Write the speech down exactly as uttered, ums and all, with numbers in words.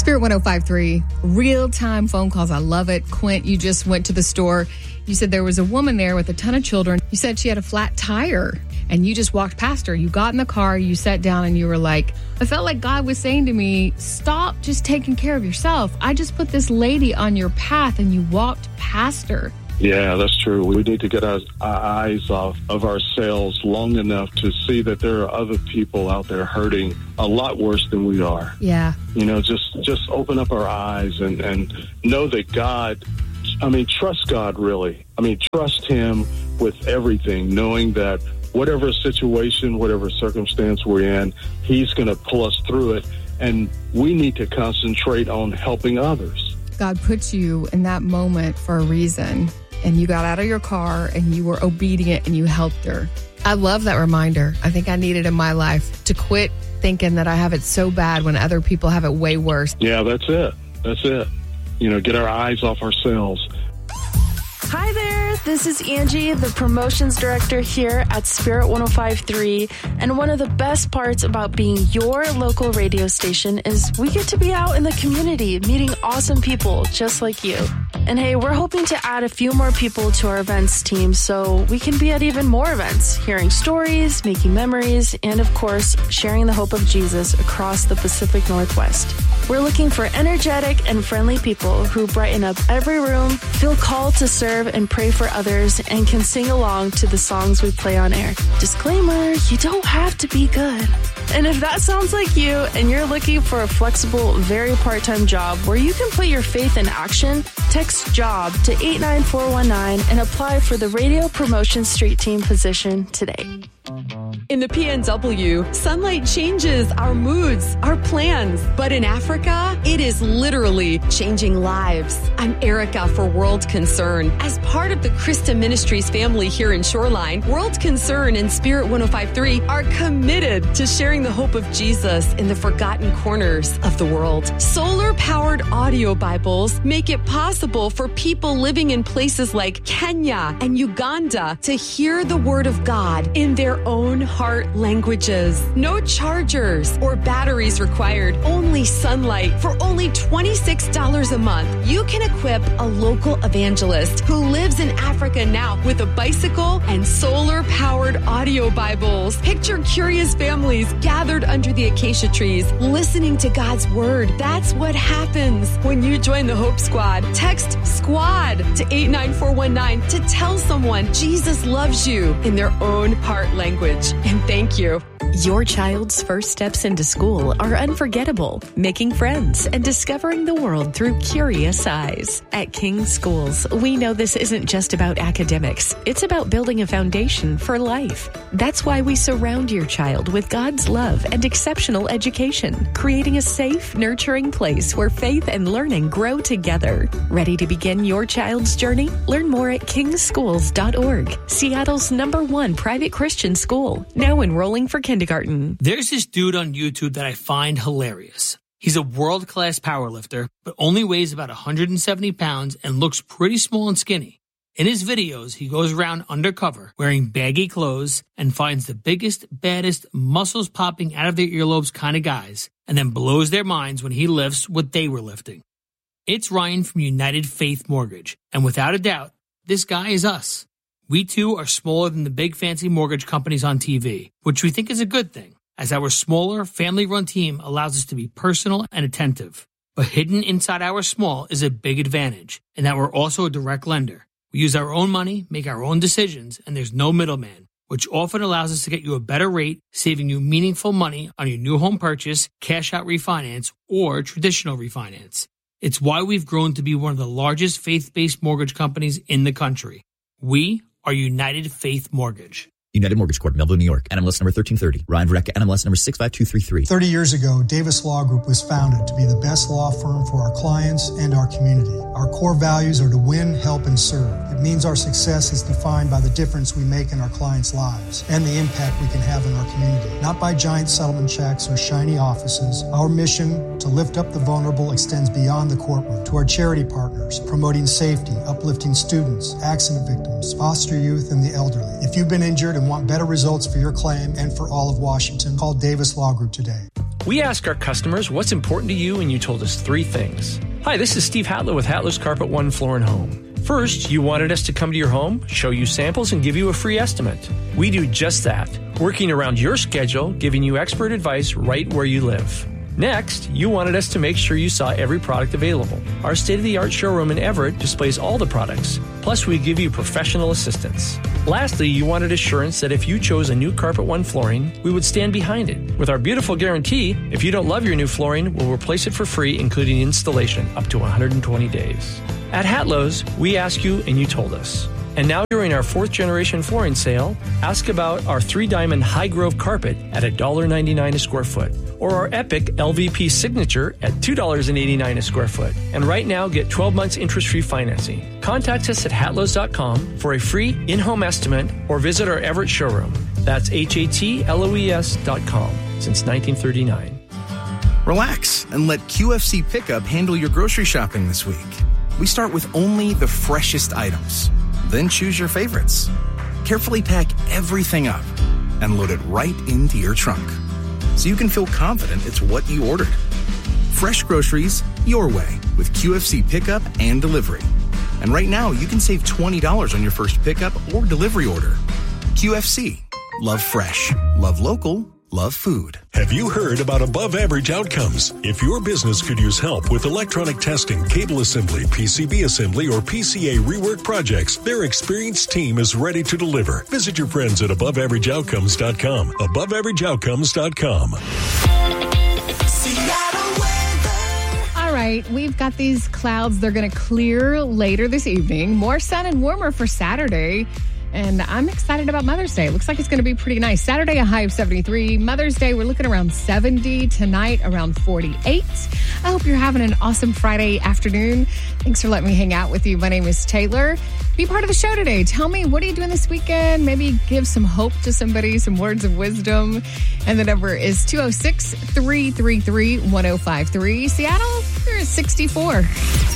Spirit one oh five point three, real-time phone calls. I love it. Quint, you just went to the store. You said there was a woman there with a ton of children. You said she had a flat tire, and you just walked past her. You got in the car, you sat down, and you were like, I felt like God was saying to me, stop just taking care of yourself. I just put this lady on your path, and you walked past her. Yeah, that's true. We need to get our, our eyes off of ourselves long enough to see that there are other people out there hurting a lot worse than we are. Yeah. You know, just, just open up our eyes and, and know that God, I mean, trust God, really. I mean, trust Him with everything, knowing that whatever situation, whatever circumstance we're in, He's going to pull us through it. And we need to concentrate on helping others. God puts you in that moment for a reason. And you got out of your car and you were obedient and you helped her. I love that reminder. I think I need it in my life to quit thinking that I have it so bad when other people have it way worse. Yeah, that's it. That's it. You know, get our eyes off ourselves. Hi there, this is Angie, the promotions director here at Spirit one oh five point three. And one of the best parts about being your local radio station is we get to be out in the community meeting awesome people just like you. And hey, we're hoping to add a few more people to our events team so we can be at even more events, hearing stories, making memories, and of course, sharing the hope of Jesus across the Pacific Northwest. We're looking for energetic and friendly people who brighten up every room, feel called to serve and pray for others, and can sing along to the songs we play on air. Disclaimer, you don't have to be good. And if that sounds like you and you're looking for a flexible, very part-time job where you can put your faith in action, text JOB to eight nine four one nine and apply for the Radio Promotion Street Team position today. In the P N W, sunlight changes our moods, our plans. But in Africa, it is literally changing lives. I'm Erica for World Concern. As part of the Christa Ministries family here in Shoreline, World Concern and Spirit one oh five point three are committed to sharing the hope of Jesus in the forgotten corners of the world. Solar-powered audio Bibles make it possible for people living in places like Kenya and Uganda to hear the Word of God in their own heart languages. No chargers or batteries required, only sunlight. For only twenty-six dollars a month, you can equip a local evangelist who lives in Africa now with a bicycle and solar-powered audio Bibles. Picture curious families gathered under the acacia trees, listening to God's Word. That's what happens when you join the Hope Squad. Text SQUAD to eight nine four one nine to tell someone Jesus loves you in their own heart language. And thank you. Your child's first steps into school are unforgettable, making friends and discovering the world through curious eyes. At King's Schools, we know this isn't just about academics. It's about building a foundation for life. That's why we surround your child with God's love and exceptional education, creating a safe, nurturing place where faith and learning grow together. Ready to begin your child's journey? Learn more at kings schools dot org, Seattle's number one private Christian school, now enrolling for kindergarten. There's this dude on YouTube that I find hilarious. He's a world-class powerlifter, but only weighs about one hundred seventy pounds and looks pretty small and skinny. In his videos, he goes around undercover, wearing baggy clothes, and finds the biggest, baddest, muscles popping out of their earlobes kind of guys, and then blows their minds when he lifts what they were lifting. It's Ryan from United Faith Mortgage, and without a doubt, this guy is us. We too are smaller than the big fancy mortgage companies on T V, which we think is a good thing, as our smaller, family-run team allows us to be personal and attentive. But hidden inside our small is a big advantage, in that we're also a direct lender. We use our own money, make our own decisions, and there's no middleman, which often allows us to get you a better rate, saving you meaningful money on your new home purchase, cash-out refinance, or traditional refinance. It's why we've grown to be one of the largest faith-based mortgage companies in the country. We are United Faith Mortgage. United Mortgage Corp, Melville, New York. N M L S number thirteen thirty. Ryan Verrecka, N M L S number six five two three three. thirty years ago, Davis Law Group was founded to be the best law firm for our clients and our community. Our core values are to win, help, and serve. It means our success is defined by the difference we make in our clients' lives and the impact we can have in our community. Not by giant settlement checks or shiny offices. Our mission to lift up the vulnerable extends beyond the courtroom to our charity partners, promoting safety, uplifting students, accident victims, foster youth, and the elderly. If you've been injured and want better results for your claim and for all of Washington, call Davis Law Group today. We ask our customers what's important to you, and you told us three things. Hi, this is Steve Hatlow with Hatlow's Carpet One Floor and Home. First, you wanted us to come to your home, show you samples, and give you a free estimate. We do just that, working around your schedule, giving you expert advice right where you live. Next, you wanted us to make sure you saw every product available. Our state-of-the-art showroom in Everett displays all the products. Plus, we give you professional assistance. Lastly, you wanted assurance that if you chose a new Carpet One flooring, we would stand behind it. With our beautiful guarantee, if you don't love your new flooring, we'll replace it for free, including installation, up to one hundred twenty days. At Hatlow's, we ask you and you told us. And now during our fourth generation flooring sale, ask about our three diamond High Grove carpet at one dollar ninety-nine a square foot, or our Epic L V P Signature at two dollars and eighty-nine cents a square foot. And right now, get twelve months interest-free financing. Contact us at hatlows dot com for a free in-home estimate or visit our Everett showroom. That's H A T L O E S dot com since nineteen thirty-nine. Relax and let Q F C Pickup handle your grocery shopping this week. We start with only the freshest items. Then choose your favorites. Carefully pack everything up and load it right into your trunk so you can feel confident it's what you ordered. Fresh groceries your way with Q F C Pickup and Delivery. And right now, you can save twenty dollars on your first pickup or delivery order. Q F C. Love fresh. Love local. Love food. Have you heard about Above Average Outcomes? If your business could use help with electronic testing, cable assembly, P C B assembly, or P C A rework projects, their experienced team is ready to deliver. Visit your friends at above average outcomes dot com. above average outcomes dot com. All right, we've got these clouds. They're going to clear later this evening. More sun and warmer for Saturday. And I'm excited about Mother's Day. It looks like it's going to be pretty nice. Saturday, a high of seventy-three. Mother's Day, we're looking around seventy. Tonight, around forty-eight. I hope you're having an awesome Friday afternoon. Thanks for letting me hang out with you. My name is Taylor. Be part of the show today. Tell me, what are you doing this weekend? Maybe give some hope to somebody, some words of wisdom. And the number is two oh six, three three three, one oh five three. Seattle, they're at sixty-four.